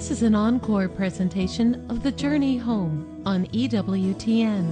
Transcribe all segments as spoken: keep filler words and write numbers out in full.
This is an encore presentation of The Journey Home on E W T N.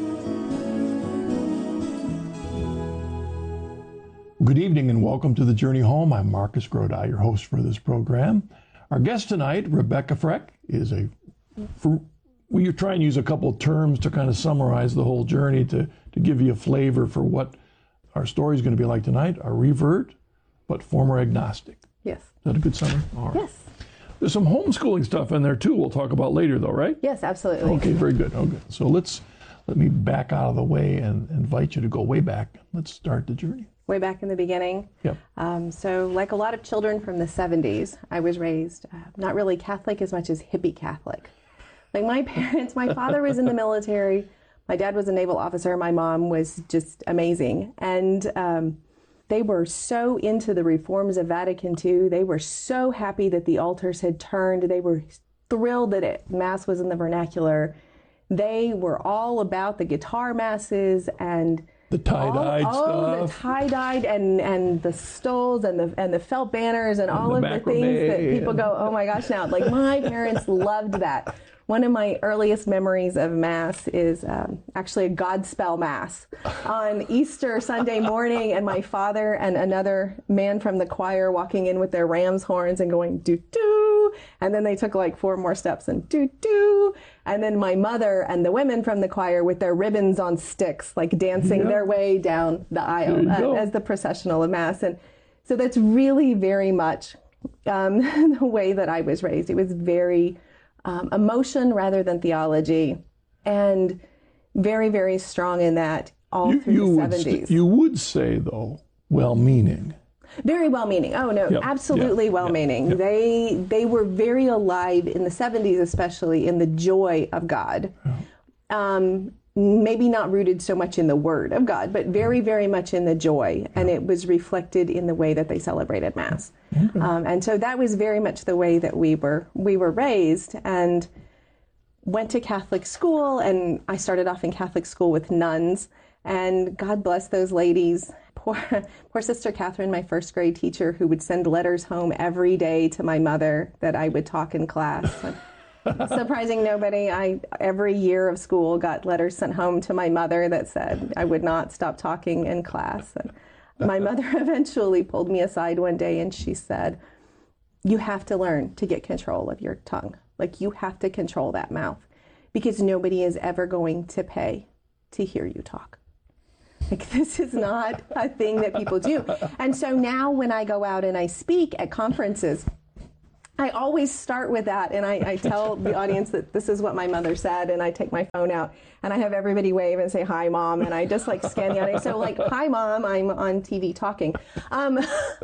Good evening and welcome to The Journey Home. I'm Marcus Grodi, your host for this program. Our guest tonight, Rebecca Freck, is a... For, we try and use a couple of terms to kind of summarize the whole journey to, to give you a flavor for what our story is going to be like tonight. A revert, but former agnostic. Yes. Is that a good summary? All right. Yes. There's some homeschooling stuff in there too we'll talk about later though, right? Yes, absolutely. Okay, very good. Okay. So let's let me back out of the way and invite you to go way back. Let's start the journey. Way back in the beginning. Yep. Um, so like a lot of children from the seventies, I was raised uh, not really Catholic as much as hippie Catholic. Like my parents, my father was in the military, my dad was a naval officer, my mom was just amazing. And um, they were so into the reforms of Vatican Two. They were so happy that the altars had turned. They were thrilled that it, Mass was in the vernacular. They were all about the guitar masses and the tie-dyed all, stuff. Oh, the tie-dyed and, and the stoles and the and the felt banners and, and all the of the things that people go, oh my gosh, now. Like my parents loved that. One of my earliest memories of Mass is um, actually a Godspell Mass on Easter Sunday morning, and my father and another man from the choir walking in with their ram's horns and going doo-doo, and then they took like four more steps and doo-doo, and then my mother and the women from the choir with their ribbons on sticks, like dancing yep. their way down the aisle uh, as the processional of Mass. And so that's really very much um, the way that I was raised. It was very... Um, emotion rather than theology, and very, very strong in that all you, through you the would seventies. St- you would say, though, well-meaning. Very well-meaning. Oh, no, yep. absolutely yep. well-meaning. Yep. They they were very alive in the seventies, especially in the joy of God. Yep. Um, maybe not rooted so much in the Word of God, but very, very much in the joy. Yep. And it was reflected in the way that they celebrated Mass. Okay. Um, and so that was very much the way that we were we were raised, and went to Catholic school. And I started off in Catholic school with nuns, and God bless those ladies. Poor, poor Sister Catherine, my first grade teacher, who would send letters home every day to my mother that I would talk in class. Surprising nobody, I every year of school got letters sent home to my mother that said I would not stop talking in class. And my mother eventually pulled me aside one day and she said, you have to learn to get control of your tongue. Like you have to control that mouth, because nobody is ever going to pay to hear you talk. Like this is not a thing that people do. And so now when I go out and I speak at conferences, I always start with that, and I, I tell the audience that this is what my mother said, and I take my phone out, and I have everybody wave and say, hi, Mom, and I just, like, scan the audience. So, like, hi, Mom, I'm on T V talking. Um,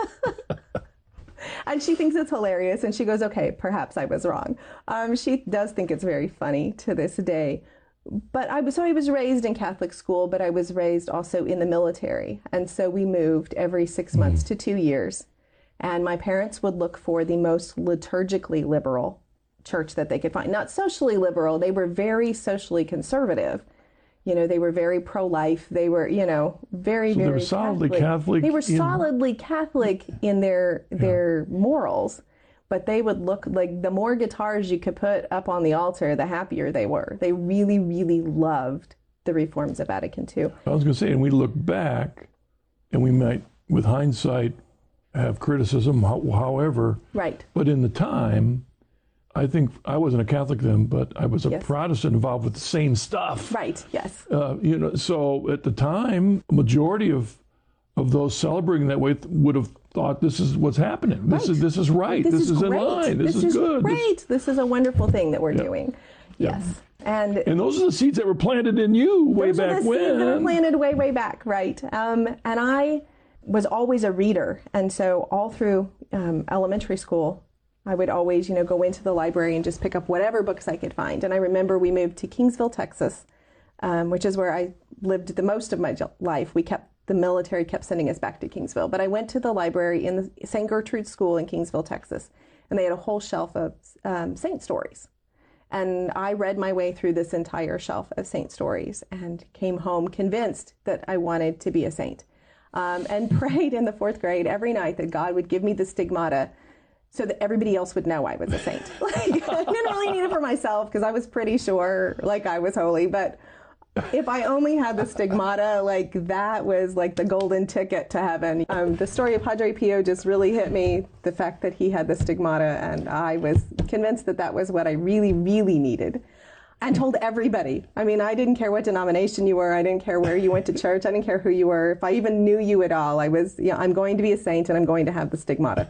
and she thinks it's hilarious, and she goes, okay, perhaps I was wrong. Um, she does think it's very funny to this day. But I was, so I was raised in Catholic school, but I was raised also in the military, and so we moved every six months to two years. And my parents would look for the most liturgically liberal church that they could find. Not socially liberal. They were very socially conservative. You know, they were very pro-life. They were, you know, very, so very they were solidly Catholic. Catholic. They were in... solidly Catholic in their yeah. their morals. But they would look like the more guitars you could put up on the altar, the happier they were. They really, really loved the reforms of Vatican Two. I was going to say, and we look back, and we might, with hindsight, have criticism, however. Right. But in the time, I think I wasn't a Catholic then, but I was a yes. Protestant involved with the same stuff. Right, yes. Uh, you know, so at the time, a majority of of those celebrating that way would have thought this is what's happening. This right. is this is right. This, this is, is in great. line. This, this is, is good. Great. This, this is a wonderful thing that we're yeah. doing. Yeah. Yes. And and those are the seeds that were planted in you way those back are the when. Seeds that were planted way, way back, right. Um, and I was always a reader. And so all through um, elementary school, I would always, you know, go into the library and just pick up whatever books I could find. And I remember we moved to Kingsville, Texas, um, which is where I lived the most of my life. We kept, the military kept sending us back to Kingsville. But I went to the library in the Saint Gertrude School in Kingsville, Texas, and they had a whole shelf of um, saint stories. And I read my way through this entire shelf of saint stories and came home convinced that I wanted to be a saint. Um, and prayed in the fourth grade every night that God would give me the stigmata so that everybody else would know I was a saint. Like, I didn't really need it for myself because I was pretty sure like I was holy, but if I only had the stigmata, like that was like the golden ticket to heaven. Um, the story of Padre Pio just really hit me, the fact that he had the stigmata, and I was convinced that that was what I really, really needed. And told everybody. I mean, I didn't care what denomination you were. I didn't care where you went to church. I didn't care who you were. If I even knew you at all, I was, you know, I'm going to be a saint and I'm going to have the stigmata.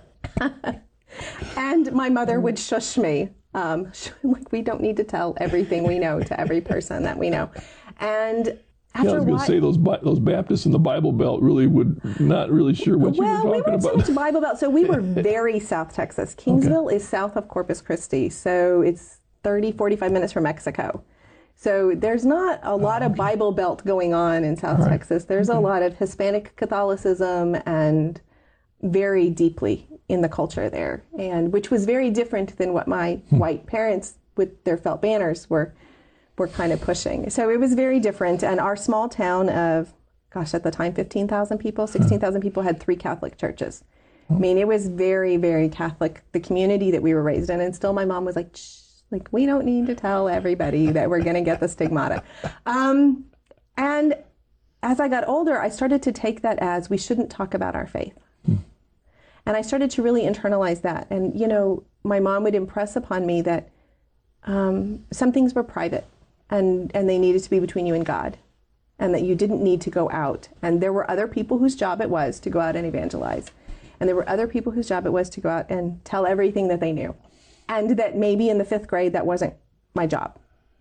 And my mother would shush me. Um, like, we don't need to tell everything we know to every person that we know. And after yeah, I was going to say those those Baptists in the Bible Belt really would not really sure what well, you were talking we weren't about. so much Bible Belt. So we were very South Texas. Kingsville okay. is south of Corpus Christi. So it's thirty, forty-five minutes from Mexico. So there's not a lot oh, okay. of Bible Belt going on in South right. Texas. There's okay. a lot of Hispanic Catholicism and very deeply in the culture there, and which was very different than what my hmm. white parents with their felt banners were were kind of pushing. So it was very different. And our small town of, gosh, at the time, fifteen thousand people, sixteen thousand people had three Catholic churches. I mean, it was very, very Catholic, the community that we were raised in. And still my mom was like, shh, like, we don't need to tell everybody that we're going to get the stigmata. Um, and as I got older, I started to take that as we shouldn't talk about our faith. Hmm. And I started to really internalize that. And, you know, my mom would impress upon me that um, some things were private and, and they needed to be between you and God, and that you didn't need to go out. And there were other people whose job it was to go out and evangelize. And there were other people whose job it was to go out and tell everything that they knew. And that maybe in the fifth grade, that wasn't my job,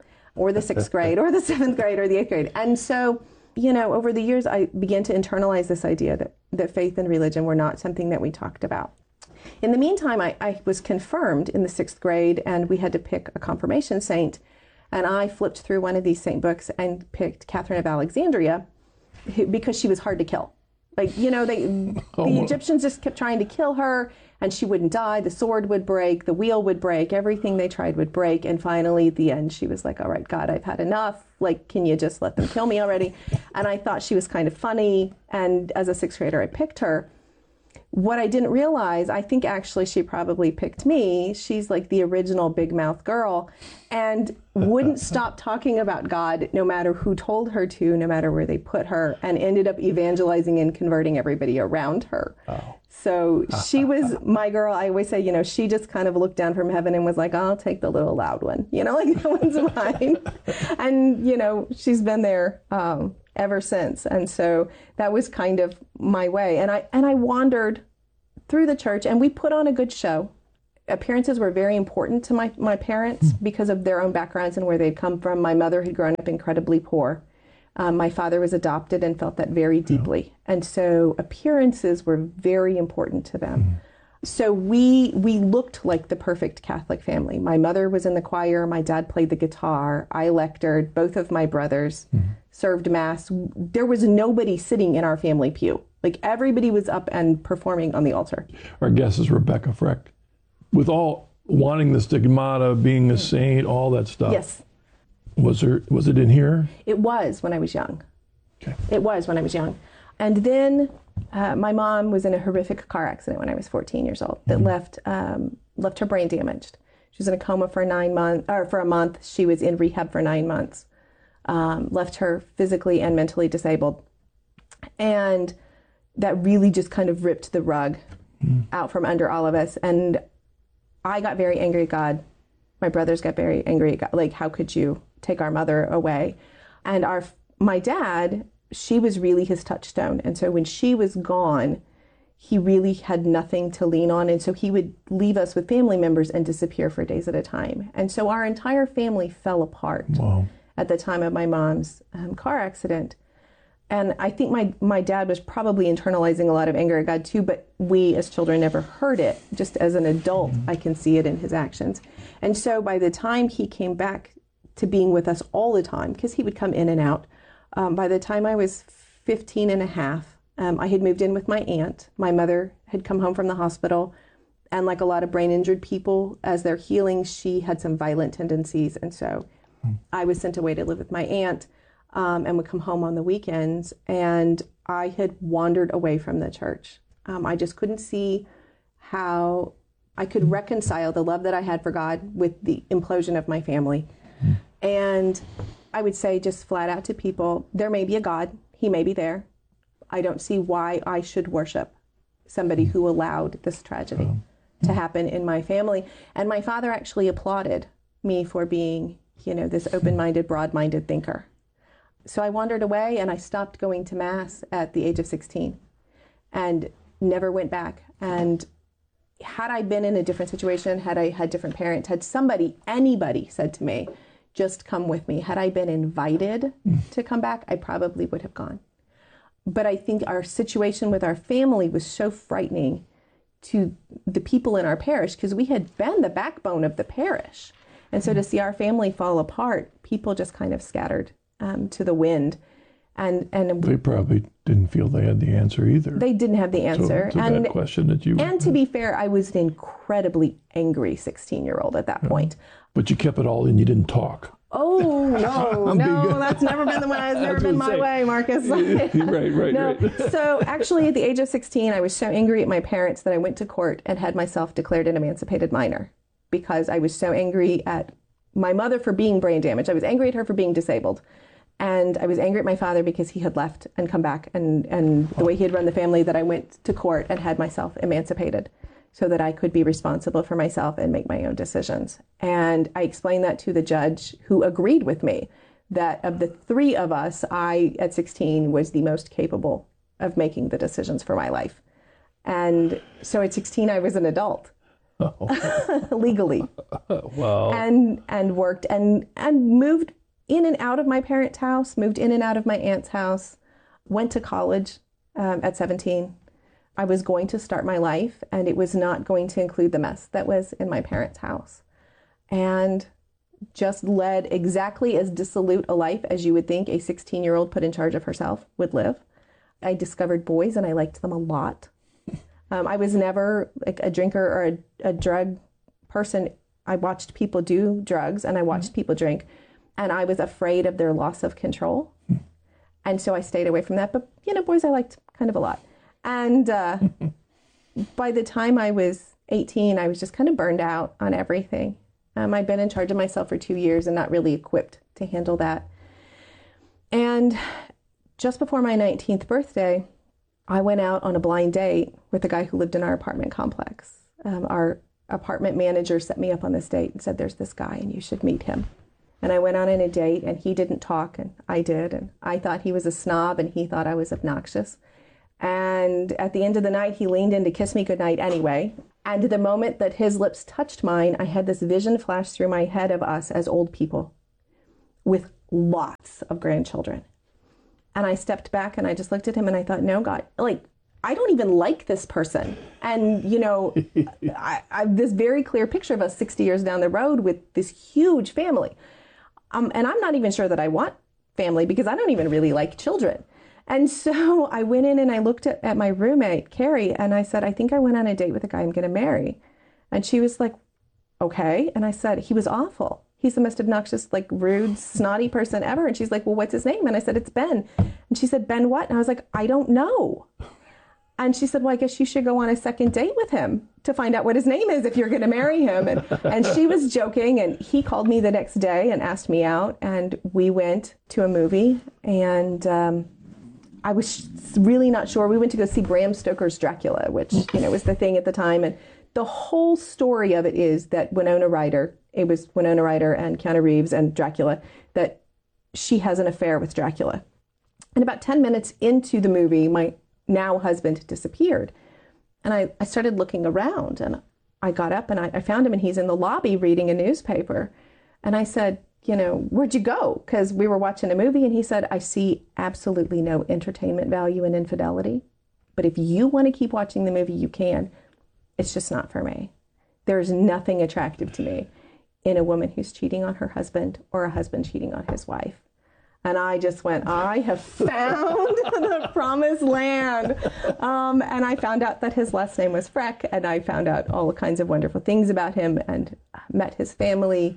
or the sixth grade, or the seventh grade, or the eighth grade. And so, you know, over the years, I began to internalize this idea that, that faith and religion were not something that we talked about. In the meantime, I, I was confirmed in the sixth grade, and we had to pick a confirmation saint. And I flipped through one of these saint books and picked Catherine of Alexandria who, because she was hard to kill. Like, you know, they, oh, the Egyptians just kept trying to kill her, and she wouldn't die. The sword would break, the wheel would break, everything they tried would break. And finally, at the end, she was like, all right, God, I've had enough. Like, can you just let them kill me already? And I thought she was kind of funny. And as a sixth grader, I picked her. What I didn't realize, I think actually she probably picked me. She's like the original big mouth girl, and wouldn't stop talking about God no matter who told her to, no matter where they put her, and ended up evangelizing and converting everybody around her. Oh. So she was my girl. I always say, you know, she just kind of looked down from heaven and was like, I'll take the little loud one, you know, like, that one's mine. And, you know, she's been there um, ever since. And so that was kind of my way. And I and I wandered through the church, and we put on a good show. Appearances were very important to my, my parents mm. because of their own backgrounds and where they'd come from. My mother had grown up incredibly poor. Um, my father was adopted and felt that very deeply. Yeah. And so appearances were very important to them. Mm. So we we looked like the perfect Catholic family. My mother was in the choir. My dad played the guitar. I lectured. Both of my brothers mm. served Mass. There was nobody sitting in our family pew. Like, everybody was up and performing on the altar. Our guest is Rebecca Freck. With all wanting the stigmata, being a saint, all that stuff. Yes. Was there? Was it in here? It was when I was young. Okay. It was when I was young. And then uh, my mom was in a horrific car accident when I was fourteen years old that mm-hmm. left um, left her brain damaged. She was in a coma for nine months, or for a month. She was in rehab for nine months. Um, left her physically and mentally disabled. And that really just kind of ripped the rug mm. out from under all of us. And I got very angry at God. My brothers got very angry at God. Like, how could you take our mother away? And our my dad, she was really his touchstone. And so when she was gone, he really had nothing to lean on. And so he would leave us with family members and disappear for days at a time. And so our entire family fell apart wow. at the time of my mom's um, car accident. And I think my, my dad was probably internalizing a lot of anger at God too, but we as children never heard it. Just as an adult, mm-hmm. I can see it in his actions. And so by the time he came back to being with us all the time, because he would come in and out, um, by the time I was fifteen and a half, um, I had moved in with my aunt. My mother had come home from the hospital, and like a lot of brain injured people, as they're healing, she had some violent tendencies. And so mm-hmm. I was sent away to live with my aunt. Um, and would come home on the weekends, and I had wandered away from the church. Um, I just couldn't see how I could reconcile the love that I had for God with the implosion of my family. Mm. And I would say just flat out to people, there may be a God. He may be there. I don't see why I should worship somebody who allowed this tragedy um, to happen in my family. And my father actually applauded me for being, you know, this open-minded, broad-minded thinker. So I wandered away and I stopped going to Mass at the age of sixteen and never went back. And had I been in a different situation, had I had different parents, had somebody, anybody said to me, just come with me, had I been invited to come back, I probably would have gone. But I think our situation with our family was so frightening to the people in our parish because we had been the backbone of the parish. And so to see our family fall apart, people just kind of scattered um, to the wind. And, and they probably didn't feel they had the answer either. They didn't have the answer. To, to and, that question that you... And to be fair, I was an incredibly angry sixteen-year-old at that point. But you kept it all in. You didn't talk. Oh, no, no, that's never been the way. It's never been my say. way, Marcus. right, right, no. right. So actually, at the age of sixteen, I was so angry at my parents that I went to court and had myself declared an emancipated minor because I was so angry at my mother for being brain damaged. I was angry at her for being disabled. And I was angry at my father because he had left and come back and, and the way he had run the family that I went to court and had myself emancipated so that I could be responsible for myself and make my own decisions. And I explained that to the judge who agreed with me that of the three of us, I, at sixteen, was the most capable of making the decisions for my life. And so at sixteen, I was an adult. Oh. Legally. Wow. And, and worked and, and moved in and out of my parents' house, moved in and out of my aunt's house, went to college um, at seventeen. I was going to start my life, and it was not going to include the mess that was in my parents' house. And just led exactly as dissolute a life as you would think a sixteen-year-old put in charge of herself would live. I discovered boys, and I liked them a lot. Um, I was never like a drinker or a, a drug person. I watched people do drugs, and I watched mm-hmm. people drink. And I was afraid of their loss of control. And so I stayed away from that. But, you know, boys I liked kind of a lot. And uh, by the time I was eighteen, I was just kind of burned out on everything. Um, I'd been in charge of myself for two years and not really equipped to handle that. And just before my nineteenth birthday, I went out on a blind date with a guy who lived in our apartment complex. Um, our apartment manager set me up on this date and said, there's this guy and you should meet him. And I went on in a date, and he didn't talk, and I did. And I thought he was a snob, and he thought I was obnoxious. And at the end of the night, he leaned in to kiss me goodnight anyway. And the moment that his lips touched mine, I had this vision flash through my head of us as old people with lots of grandchildren. And I stepped back, and I just looked at him, and I thought, no, God, like, I don't even like this person. And, you know, I, I have this very clear picture of us sixty years down the road with this huge family. Um, and I'm not even sure that I want family because I don't even really like children. And so I went in and I looked at, at my roommate, Carrie, and I said, I think I went on a date with a guy I'm going to marry. And she was like, okay. And I said, he was awful. He's the most obnoxious, like rude, snotty person ever. And she's like, well, what's his name? And I said, it's Ben. And she said, Ben what? And I was like, I don't know. And she said, well, I guess you should go on a second date with him to find out what his name is if you're going to marry him. And, and she was joking. And he called me the next day and asked me out. And we went to a movie. And um, I was really not sure. We went to go see Bram Stoker's Dracula, which, you know, was the thing at the time. And the whole story of it is that Winona Ryder, it was Winona Ryder and Keanu Reeves and Dracula, that she has an affair with Dracula. And about ten minutes into the movie, my now husband disappeared. And I, I started looking around, and I got up and I, I found him, and he's in the lobby reading a newspaper. And I said, you know, where'd you go? Because we were watching a movie. And he said, I see absolutely no entertainment value in infidelity. But if you want to keep watching the movie, you can. It's just not for me. There's nothing attractive to me in a woman who's cheating on her husband or a husband cheating on his wife. And I just went, I have found the promised land. Um, and I found out that his last name was Freck, and I found out all kinds of wonderful things about him and met his family.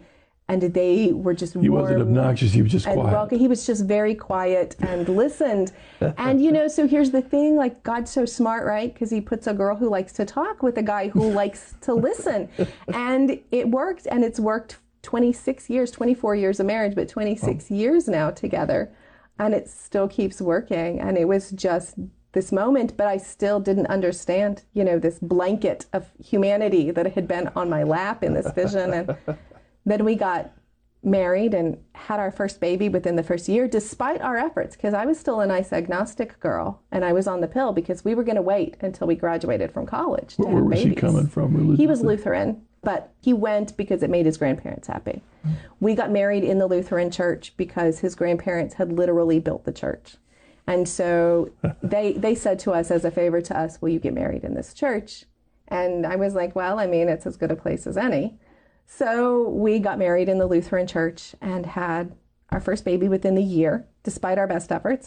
And they were just He wasn't obnoxious, he was just and quiet. welcome. He was just very quiet and listened. And, you know, so here's the thing, like, God's so smart, right? Because he puts a girl who likes to talk with a guy who likes to listen. And it worked, and it's worked twenty-six years, twenty-four years of marriage, but twenty-six oh. years now together. And it still keeps working. And it was just this moment, but I still didn't understand, you know, this blanket of humanity that had been on my lap in this vision. And then we got married and had our first baby within the first year, despite our efforts, because I was still a nice agnostic girl, and I was on the pill because we were going to wait until we graduated from college to Where have was babies. he coming from religiously? He was Lutheran, but he went because it made his grandparents happy. Mm-hmm. We got married in the Lutheran church because his grandparents had literally built the church. And so they they said to us as a favor to us, will you get married in this church? And I was like, well, I mean, it's as good a place as any. So we got married in the Lutheran church and had our first baby within the year, despite our best efforts.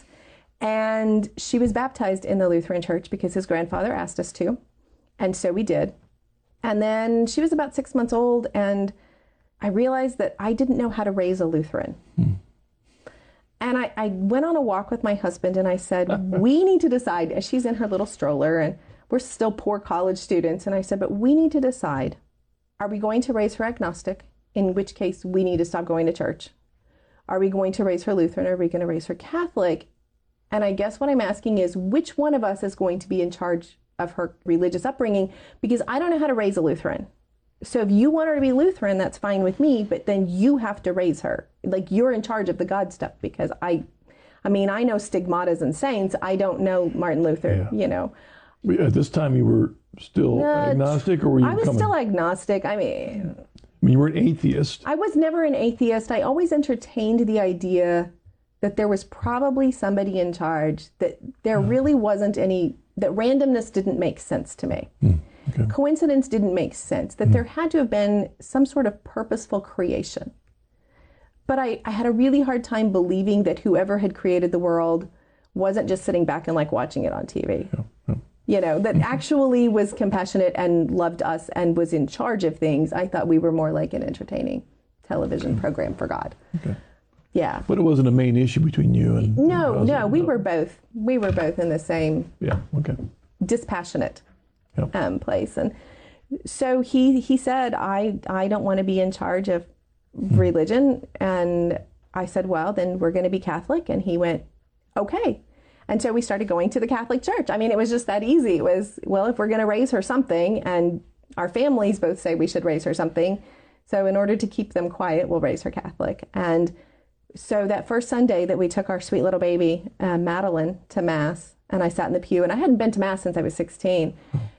And she was baptized in the Lutheran church because his grandfather asked us to. And so we did. And then she was about six months old, and I realized that I didn't know how to raise a Lutheran. Hmm. And I, I went on a walk with my husband, and I said, we need to decide, as she's in her little stroller, and we're still poor college students. And I said, but we need to decide, are we going to raise her agnostic, in which case we need to stop going to church? Are we going to raise her Lutheran, or are we going to raise her Catholic? And I guess what I'm asking is, which one of us is going to be in charge of her religious upbringing? Because I don't know how to raise a Lutheran. So if you want her to be Lutheran, that's fine with me, but then you have to raise her. Like, you're in charge of the God stuff, because I, I mean, I know stigmatas and saints. I don't know Martin Luther, yeah. you know. At this time, you were still uh, agnostic, or were you I was coming? still agnostic. I mean, I mean, you were an atheist. I was never an atheist. I always entertained the idea that there was probably somebody in charge, that there yeah. really wasn't any, that randomness didn't make sense to me. Mm, okay. Coincidence didn't make sense, that mm. there had to have been some sort of purposeful creation. But I, I had a really hard time believing that whoever had created the world wasn't just sitting back and like watching it on T V. Yeah, yeah. You know, that actually was compassionate and loved us and was in charge of things. I thought we were more like an entertaining television okay. program for God. Okay. Yeah. But it wasn't a main issue between you and No, no, we no. were both we were both in the same yeah, okay. dispassionate yep. um, place. And so he he said, I I don't want to be in charge of hmm. religion. And I said, well, then we're going to be Catholic. And he went, okay. And so we started going to the Catholic Church. I mean, it was just that easy. It was, well, if we're going to raise her something, and our families both say we should raise her something, so in order to keep them quiet, we'll raise her Catholic. And so that first Sunday that we took our sweet little baby, uh, Madeline, to Mass, and I sat in the pew, and I hadn't been to Mass since I was sixteen.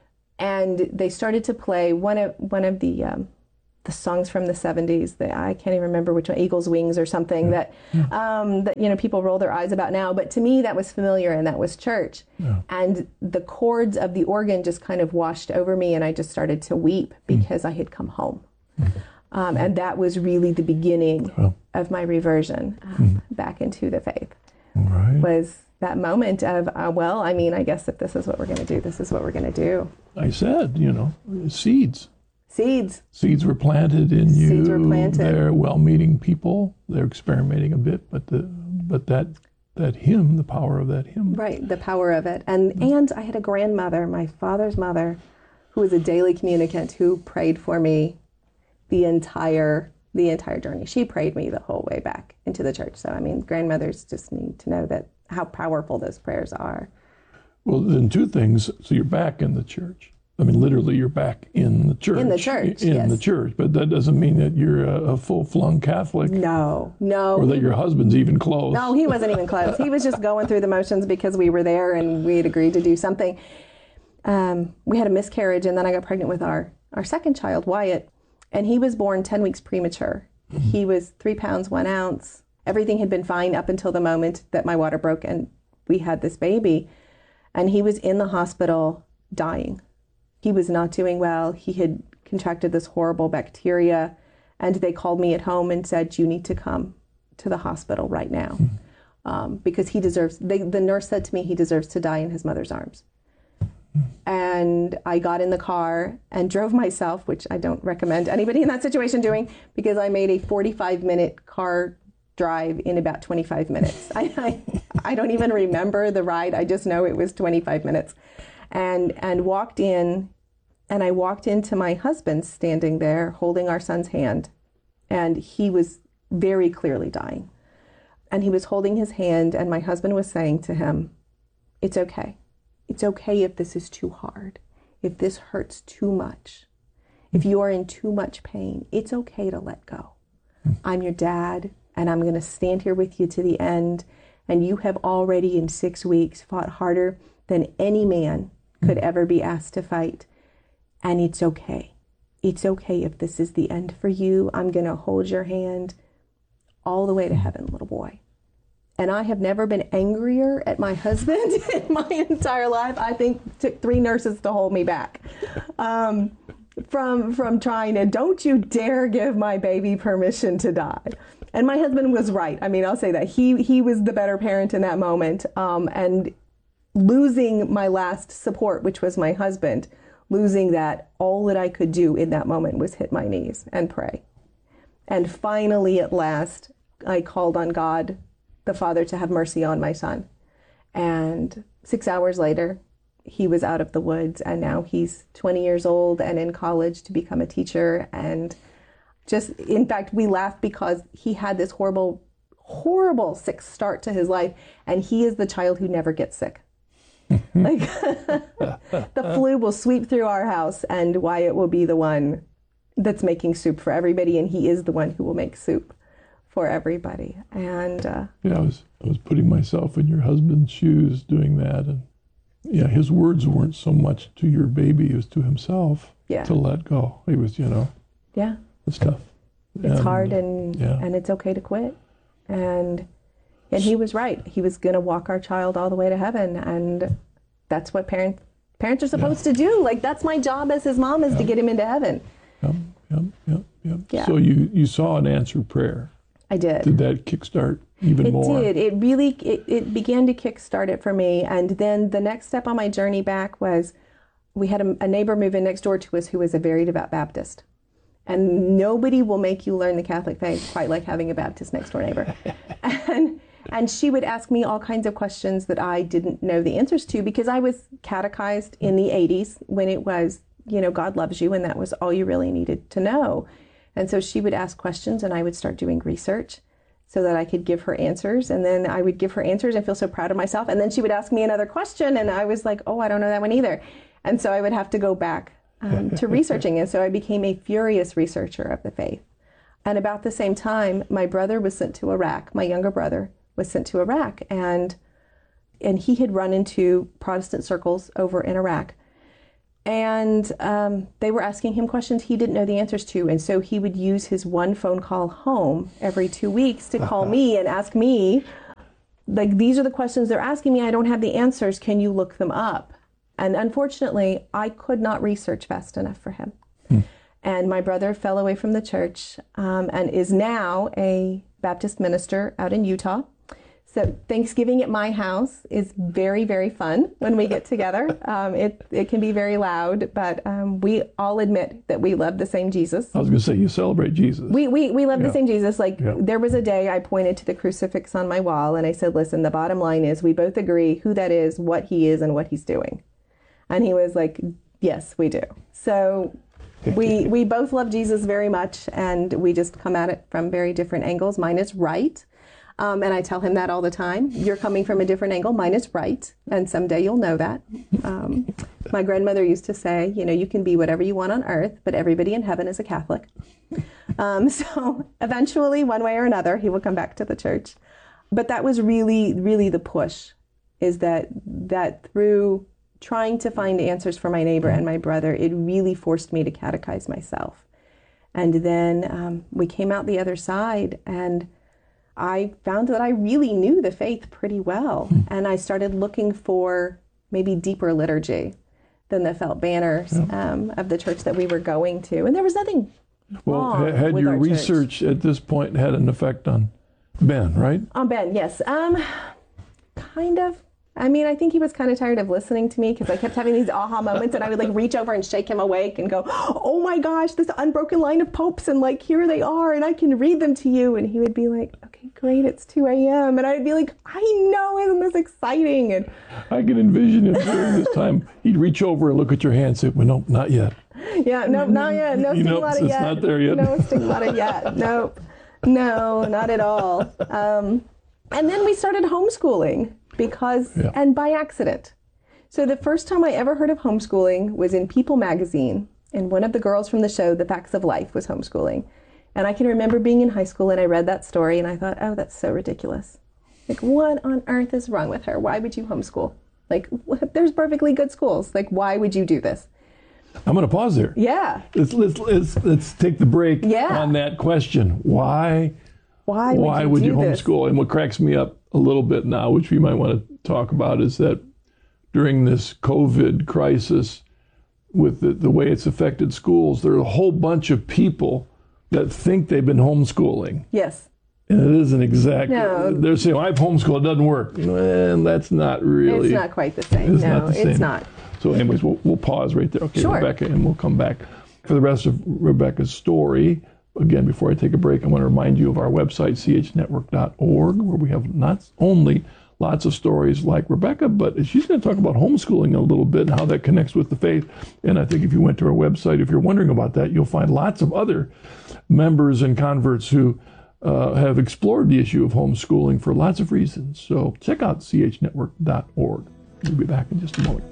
And they started to play one of one of the um, the songs from the seventies. That I can't even remember which one, Eagle's Wings or something, yeah. that yeah. Um, that you know people roll their eyes about now. But to me, that was familiar, and that was church. Yeah. And the chords of the organ just kind of washed over me, and I just started to weep because mm. I had come home. Mm. Um, and that was really the beginning well. of my reversion um, mm. back into the faith. Right. Was that moment of, uh, well, I mean, I guess if this is what we're going to do, this is what we're going to do. I said, you know, seeds. Seeds. Seeds were planted in you. Seeds were planted. They're well-meaning people. They're experimenting a bit, but the but that that hymn, the power of that hymn. Right, the power of it. And mm. and I had a grandmother, my father's mother, who was a daily communicant, who prayed for me the entire the entire journey. She prayed me the whole way back into the church. So I mean, grandmothers just need to know that how powerful those prayers are. Well, then two things. So you're back in the church. I mean, literally, you're back in the church. In the church, In yes. the church. But that doesn't mean that you're a, a full-flung Catholic. No, no. Or that your husband's even close. No, he wasn't even close. He was just going through the motions because we were there and we had agreed to do something. Um, we had a miscarriage, and then I got pregnant with our, our second child, Wyatt, and he was born ten weeks premature. Mm-hmm. He was three pounds, one ounce. Everything had been fine up until the moment that my water broke and we had this baby. And he was in the hospital dying. He was not doing well. He had contracted this horrible bacteria, and they called me at home and said, you need to come to the hospital right now. Mm-hmm. um, because he deserves, they, the nurse said to me, he deserves to die in his mother's arms. And I got in the car and drove myself, which I don't recommend anybody in that situation doing, because I made a forty-five minute car drive in about twenty-five minutes. I, I, I don't even remember the ride. I just know it was twenty-five minutes. And, and walked in, and I walked into my husband standing there holding our son's hand. And he was very clearly dying. And he was holding his hand, and my husband was saying to him, "It's okay. It's okay if this is too hard, if this hurts too much, if you are in too much pain. It's okay to let go. I'm your dad, and I'm going to stand here with you to the end, and you have already in six weeks fought harder than any man could ever be asked to fight, and it's okay. It's okay if this is the end for you. I'm going to hold your hand all the way to heaven, little boy." And I have never been angrier at my husband in my entire life. I think it took three nurses to hold me back um, from from trying to, don't you dare give my baby permission to die. And my husband was right. I mean, I'll say that. He he was the better parent in that moment. Um, and losing my last support, which was my husband, losing that, all that I could do in that moment was hit my knees and pray. And finally, at last, I called on God, the Father, to have mercy on my son. And six hours later, he was out of the woods, and now he's twenty years old and in college to become a teacher. And just, in fact, we laugh because he had this horrible, horrible sick start to his life, and he is the child who never gets sick. Like, the flu will sweep through our house, and Wyatt will be the one that's making soup for everybody, and he is the one who will make soup for everybody. And uh, yeah, I was I was putting myself in your husband's shoes doing that, and yeah, his words weren't so much to your baby as to himself. Yeah. To let go. He was, you know. Yeah. It's tough. It's and, hard, and yeah. and it's okay to quit. And and he was right. He was going to walk our child all the way to heaven, and that's what parents parents are supposed yeah. to do. Like, that's my job as his mom, is yeah. to get him into heaven. Yep, yep, yep, yep. Yeah. So you, you saw an answered prayer. I did. Did that kickstart even it more? It did. It really, it, it began to kickstart it for me. And then the next step on my journey back was, we had a, a neighbor move in next door to us who was a very devout Baptist. And nobody will make you learn the Catholic faith quite like having a Baptist next door neighbor. and and she would ask me all kinds of questions that I didn't know the answers to, because I was catechized in the eighties when it was, you know, God loves you, and that was all you really needed to know. And so she would ask questions, and I would start doing research so that I could give her answers. And then I would give her answers and feel so proud of myself. And then she would ask me another question, and I was like, oh, I don't know that one either. And so I would have to go back um, to researching. And so I became a furious researcher of the faith. And about the same time, my brother was sent to Iraq. My younger brother was sent to Iraq. And, and he had run into Protestant circles over in Iraq. And um, they were asking him questions he didn't know the answers to. And so he would use his one phone call home every two weeks to call me and ask me, like, these are the questions they're asking me. I don't have the answers. Can you look them up? And unfortunately, I could not research fast enough for him. Hmm. And my brother fell away from the church um, and is now a Baptist minister out in Utah. So Thanksgiving at my house is very, very fun when we get together. Um, it it can be very loud, but um, we all admit that we love the same Jesus. I was going to say, you celebrate Jesus. We we, we love yeah. the same Jesus. Like, yeah. there was a day I pointed to the crucifix on my wall, and I said, listen, the bottom line is we both agree who that is, what he is, and what he's doing. And he was like, yes, we do. So we we both love Jesus very much, and we just come at it from very different angles. Mine is right. Um, and I tell him that all the time. You're coming from a different angle. Mine is right. And someday you'll know that. Um, my grandmother used to say, you know, you can be whatever you want on earth, but everybody in heaven is a Catholic. Um, so eventually, one way or another, he will come back to the church. But that was really, really the push, is that that through trying to find answers for my neighbor and my brother, it really forced me to catechize myself. And then um, we came out the other side, and I found that I really knew the faith pretty well. And I started looking for maybe deeper liturgy than the felt banners yeah. um, of the church that we were going to. And there was nothing well, wrong had with your our research church. At this point had an effect on Ben, right? On Ben, yes. Um, kind of. I mean, I think he was kind of tired of listening to me because I kept having these aha moments, and I would like reach over and shake him awake and go, oh my gosh, this unbroken line of popes, and like here they are, and I can read them to you. And he would be like, okay, great, it's two a.m. And I'd be like, I know, isn't this exciting? And I can envision him during this time. He'd reach over and look at your hand and say, well, no, not yet. Yeah, nope, not yet. No You know, stigmata it's yet. not there yet. No stigmata yet. Nope. No, not at all. Um, and then we started homeschooling because, Yeah. and by accident. So the first time I ever heard of homeschooling was in People magazine, and one of the girls from the show, The Facts of Life, was homeschooling. And I can remember being in high school and I read that story and I thought, oh, that's so ridiculous. Like, what on earth is wrong with her? Why would you homeschool? Like, there's perfectly good schools. Like, why would you do this? I'm going to pause there. Yeah. Let's, let's, let's, let's take the break Yeah. on that question. Why, Why would why you would do you this? homeschool? And what cracks me up a little bit now, which we might want to talk about, is that during this COVID crisis, with the, the way it's affected schools, there are a whole bunch of people that think they've been homeschooling. Yes. And it isn't exactly. No. They're saying, I've homeschooled, it doesn't work. And that's not really. It's not quite the same. It's no, not the same. it's not. So anyways, we'll, we'll pause right there. Okay, Sure. Rebecca, and we'll come back for the rest of Rebecca's story. Again, before I take a break, I want to remind you of our website, c h network dot org, where we have not only lots of stories like Rebecca, but she's going to talk about homeschooling a little bit and how that connects with the faith. And I think if you went to our website, if you're wondering about that, you'll find lots of other members and converts who uh, have explored the issue of homeschooling for lots of reasons. So check out c h network dot org. We'll be back in just a moment.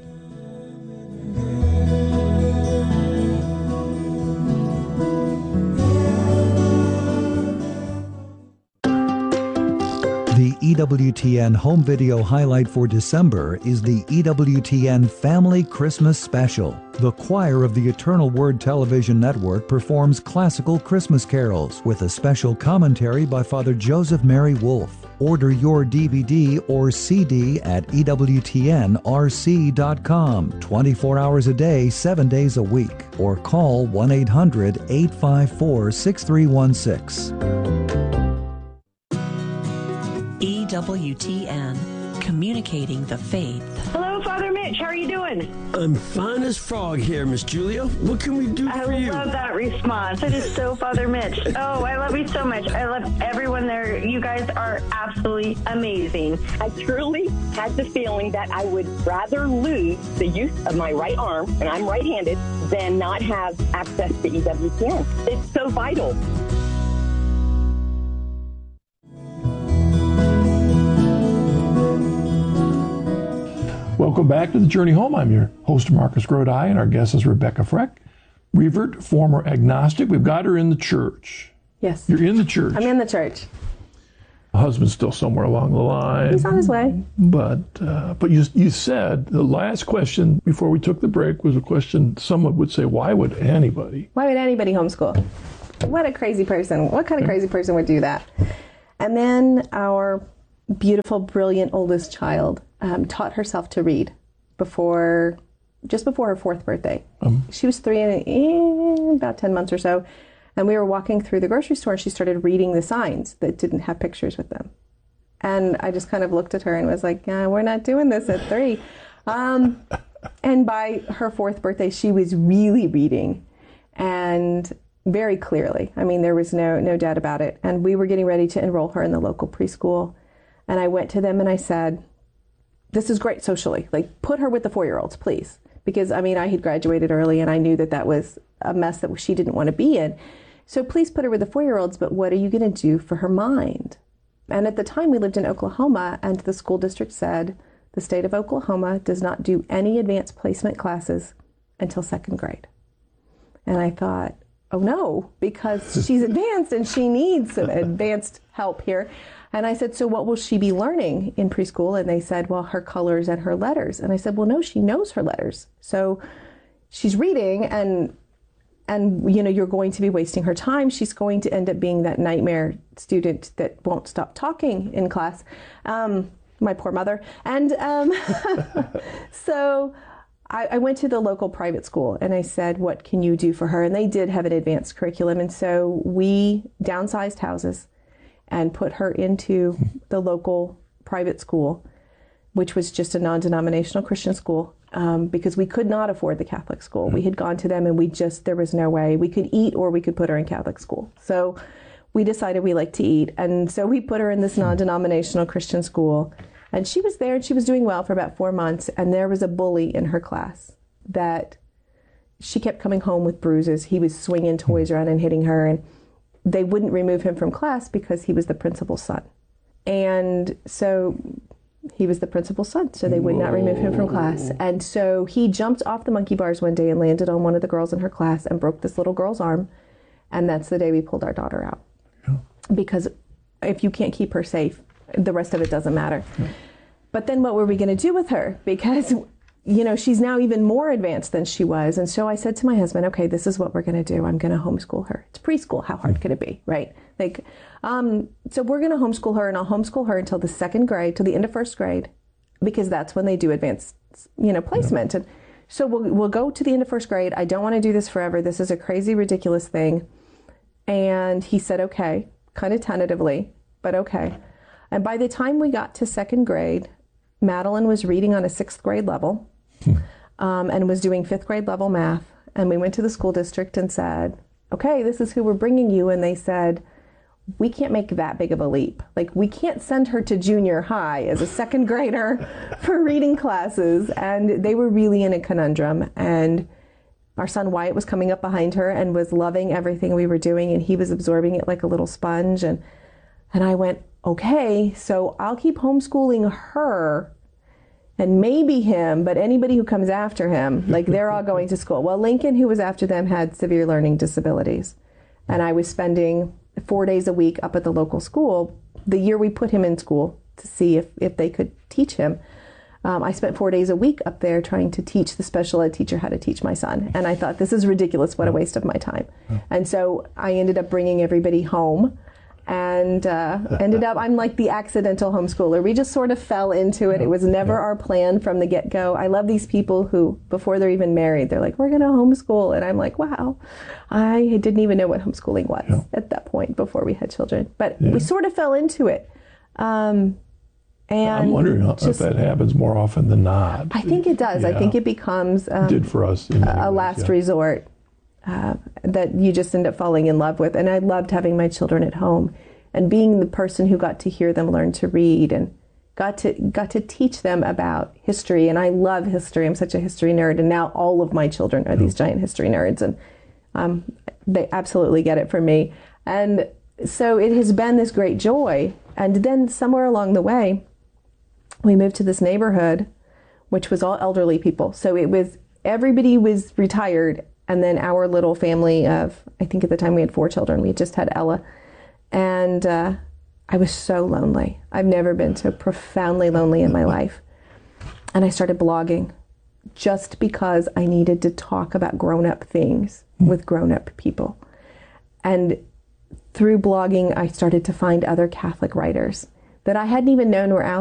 The E W T N home video highlight for December is the E W T N Family Christmas Special. The choir of the Eternal Word Television Network performs classical Christmas carols with a special commentary by Father Joseph Mary Wolfe. Order your D V D or C D at E W T N R C dot com, twenty-four hours a day, seven days a week, or call one eight hundred, eight five four, six three one six. E W T N, communicating the faith. Hello, Father Mitch. How are you doing? I'm fine as frog here, Miss Julia. What can we do I for you? love that response. It is so Father Mitch. Oh, I love you so much. I love everyone there. You guys are absolutely amazing. I truly had the feeling that I would rather lose the use of my right arm, and I'm right-handed, than not have access to E W T N. It's so vital. Welcome back to The Journey Home. I'm your host, Marcus Grodi, and our guest is Rebecca Freck, revert, former agnostic. We've got her in the church. Yes. You're in the church. I'm in the church. The husband's still somewhere along the line. He's on his way. But uh, but you you said the last question before we took the break was a question someone would say, why would anybody? Why would anybody homeschool? What a crazy person. What kind of crazy person would do that? And then our beautiful, brilliant oldest child um, taught herself to read before, just before her fourth birthday. Um, she was three and eh, about ten months or so. And we were walking through the grocery store and she started reading the signs that didn't have pictures with them. And I just kind of looked at her and was like, yeah, we're not doing this at three. Um, and by her fourth birthday, she was really reading and very clearly. I mean, there was no, no doubt about it. And we were getting ready to enroll her in the local preschool. And I went to them and I said, this is great socially. Like, put her with the four-year-olds, please. Because, I mean, I had graduated early and I knew that that was a mess that she didn't want to be in. So please put her with the four-year-olds, but what are you going to do for her mind? And at the time, we lived in Oklahoma, and the school district said the state of Oklahoma does not do any advanced placement classes until second grade. And I thought, oh no, because she's advanced and she needs some advanced help here. And I said, so what will she be learning in preschool? And they said, well, her colors and her letters. And I said, well, no, she knows her letters. So she's reading and, and you know, you're going to be wasting her time. She's going to end up being that nightmare student that won't stop talking in class. Um, my poor mother. And um, so I, I went to the local private school and I said, what can you do for her? And they did have an advanced curriculum. And so we downsized houses and put her into the local private school which was just a non-denominational Christian school, um, because we could not afford the Catholic school. We had gone to them and we just, there was no way. We could eat or we could put her in Catholic school. So we decided we liked to eat. And so we put her in this non-denominational Christian school. And she was there and she was doing well for about four months. And there was a bully in her class that she kept coming home with bruises. He was swinging toys around and hitting her. And they wouldn't remove him from class because he was the principal's son. And so he was the principal's son, so they would not remove him from class. And so he jumped off the monkey bars one day and landed on one of the girls in her class and broke this little girl's arm. And that's the day we pulled our daughter out. Yeah. Because if you can't keep her safe, the rest of it doesn't matter. Yeah. But then what were we going to do with her? Because, you know, she's now even more advanced than she was. And so I said to my husband, okay, this is what we're going to do. I'm going to homeschool her. It's preschool. How hard could it be, right? Like, um, so we're going to homeschool her, and I'll homeschool her until the second grade, till the end of first grade, because that's when they do advanced, you know, placement. And so we'll, we'll go to the end of first grade. I don't want to do this forever. This is a crazy, ridiculous thing. And he said, okay, kind of tentatively, but okay. And by the time we got to second grade, Madeline was reading on a sixth grade level. Um, and was doing fifth grade level math. And we went to the school district and said, okay, this is who we're bringing you. And they said, we can't make that big of a leap. Like, we can't send her to junior high as a second grader for reading classes. And they were really in a conundrum. And our son Wyatt was coming up behind her and was loving everything we were doing. And he was absorbing it like a little sponge. And, and I went, okay, so I'll keep homeschooling her and maybe him, but anybody who comes after him, like, they're all going to school. Well, Lincoln, who was after them, had severe learning disabilities. And I was spending four days a week up at the local school. The year we put him in school to see if, if they could teach him, um, I spent four days a week up there trying to teach the special ed teacher how to teach my son. And I thought, this is ridiculous. What a waste of my time. And so I ended up bringing everybody home. And uh, ended up, I'm like the accidental homeschooler. We just sort of fell into it. It was never our plan from the get-go. I love these people who, before they're even married, they're like, we're going to homeschool. And I'm like, wow, I didn't even know what homeschooling was yeah. at that point before we had children. But yeah. we sort of fell into it. Um, and I'm wondering just, if that happens more often than not. I think it does. Yeah. I think it becomes um, did for us a, a ways, last yeah. resort. Uh, that you just end up falling in love with. And I loved having my children at home and being the person who got to hear them learn to read and got to got to teach them about history. And I love history. I'm such a history nerd. And now all of my children are these giant history nerds. And um, they absolutely get it from me. And so it has been this great joy. And then somewhere along the way, we moved to this neighborhood, which was all elderly people. So it was, everybody was retired. And then our little family of, I think at the time we had four children. We had just had Ella. And uh, I was so lonely. I've never been so profoundly lonely in my life. And I started blogging just because I needed to talk about grown-up things with grown-up people. And through blogging, I started to find other Catholic writers that I hadn't even known were out